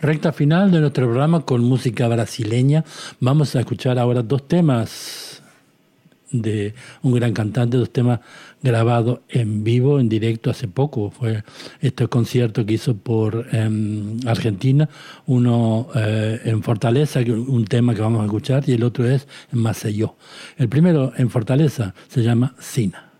Recta final de nuestro programa con música brasileña. Vamos a escuchar ahora dos temas de un gran cantante, dos temas grabados en vivo, en directo hace poco. Fue este concierto que hizo por Argentina, uno en Fortaleza, un tema que vamos a escuchar, y el otro es en Maceió. El primero en Fortaleza se llama Sina.